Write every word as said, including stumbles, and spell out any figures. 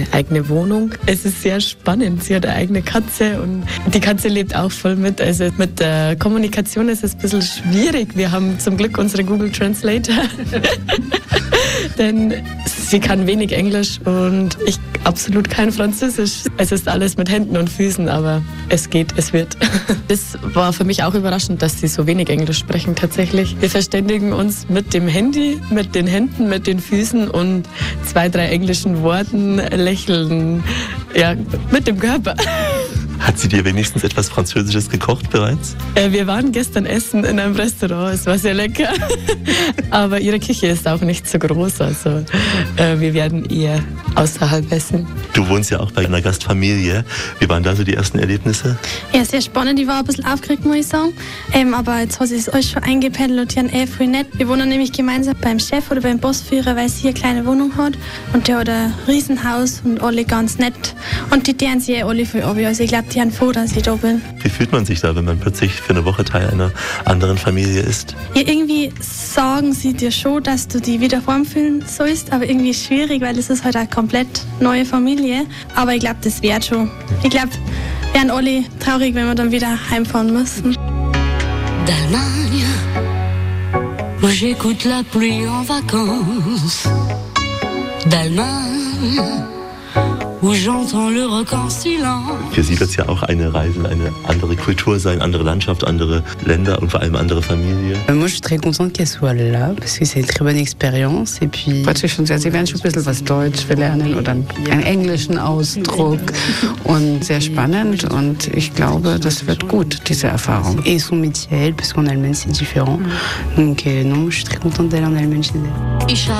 eine eigene Wohnung. Es ist sehr spannend. Sie hat eine eigene Katze und die Katze lebt auch voll mit. Also mit der Kommunikation ist es ein bisschen schwierig. Wir haben zum Glück unsere Google Translator. Denn sie kann wenig Englisch und ich absolut kein Französisch. Es ist alles mit Händen und Füßen, aber es geht, es wird. Das war für mich auch überraschend, dass sie so wenig Englisch sprechen tatsächlich. Wir verständigen uns mit dem Handy, mit den Händen, mit den Füßen und zwei, drei englischen Worten, lächeln, ja, mit dem Körper. Hat sie dir wenigstens etwas Französisches gekocht bereits? Äh, wir waren gestern essen in einem Restaurant, es war sehr lecker. Aber ihre Küche ist auch nicht so groß, also äh, wir werden eher außerhalb essen. Du wohnst ja auch bei einer Gastfamilie. Wie waren da so die ersten Erlebnisse? Ja, sehr spannend. Ich war ein bisschen aufgeregt, muss ich sagen. Ähm, aber jetzt hat sich das alles schon eingependelt und die haben eh voll nett. Wir wohnen nämlich gemeinsam beim Chef oder beim Bossführer, weil sie eine kleine Wohnung hat. Und der hat ein Riesenhaus und alle ganz nett. Und die deren sich eh alle voll ab. Also ich glaube, die sind froh, dass ich da bin. Wie fühlt man sich da, wenn man plötzlich für eine Woche Teil einer anderen Familie ist? Ja, irgendwie sagen sie dir schon, dass du dich wieder heimfühlen sollst, aber irgendwie schwierig, weil es ist halt eine komplett neue Familie. Aber ich glaube, das wird schon. Ich glaube, wir werden alle traurig, wenn wir dann wieder heimfahren müssen. D'Allemagne, où j'écoute la pluie en vacances. D'Allemagne, où j'entends le rock en silence. Für sie wird es ja auch eine Reise, eine andere Kultur sein, andere Landschaft, andere Länder und vor allem andere Familie. Moi, je suis très contente qu'elle soit là, parce que c'est une très bonne expérience. Et puis, freut sich schon sehr. Sie werden schon ein bisschen was Deutsch lernen oder einen englischen Ausdruck und sehr spannend. Und ich glaube, das wird gut, diese Erfahrung. Et son métier, elle, parce qu'en Allemagne c'est différent. Donc euh, non, je suis très contente d'aller en Allemagne chez elle.